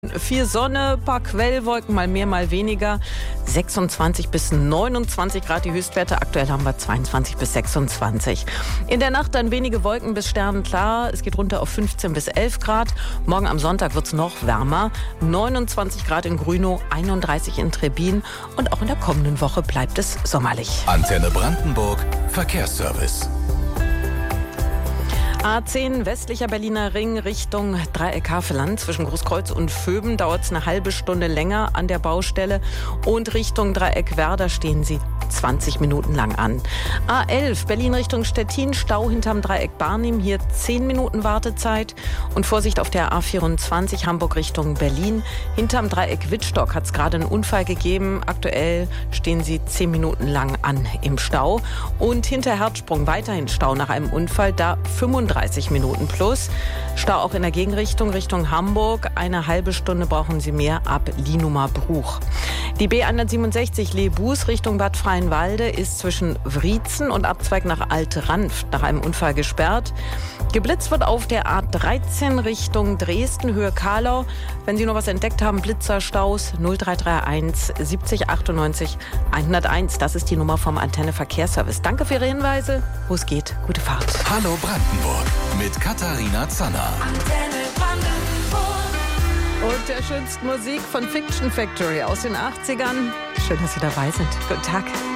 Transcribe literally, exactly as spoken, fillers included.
Viel Sonne, paar Quellwolken, mal mehr, mal weniger. sechsundzwanzig bis neunundzwanzig Grad die Höchstwerte. Aktuell haben wir zweiundzwanzig bis sechsundzwanzig. In der Nacht dann wenige Wolken bis sternenklar. Es geht runter auf fünfzehn bis elf Grad. Morgen am Sonntag wird es noch wärmer. neunundzwanzig Grad in Grünow, einunddreißig in Trebbin. Und auch in der kommenden Woche bleibt es sommerlich. Antenne Brandenburg, Verkehrsservice. A zehn westlicher Berliner Ring Richtung Dreieck Havelland. Zwischen Großkreuz und Vöben dauert es eine halbe Stunde länger an der Baustelle. Und Richtung Dreieck Werder stehen Sie zwanzig Minuten lang an. A elf Berlin Richtung Stettin, Stau hinterm Dreieck Barnim. Hier zehn Minuten Wartezeit. Und Vorsicht auf der A vierundzwanzig Hamburg Richtung Berlin. Hinterm Dreieck Wittstock hat es gerade einen Unfall gegeben. Aktuell stehen Sie zehn Minuten lang an im Stau. Und hinter Herzsprung weiterhin Stau nach einem Unfall. Da fünfunddreißig Minuten plus. Stau auch in der Gegenrichtung, Richtung Hamburg. Eine halbe Stunde brauchen Sie mehr ab Lienumer Bruch. Die B hundertsiebenundsechzig Lebus Richtung Bad Freienwalde ist zwischen Wriezen und Abzweig nach Alt-Ranft nach einem Unfall gesperrt. Geblitzt wird auf der A dreizehn Richtung Dresden, Höhe Karlau. Wenn Sie noch was entdeckt haben, Blitzerstaus null drei drei eins siebzig achtundneunzig hunderteins. Das ist die Nummer vom Antenne Verkehrsservice. Danke für Ihre Hinweise. Wo es geht, gute Fahrt. Hallo Brandenburg mit Katharina Zanner. Antenne Brandenburg. Und der schönsten Musik von Fiction Factory aus den achtzigern. Schön, dass Sie dabei sind. Guten Tag.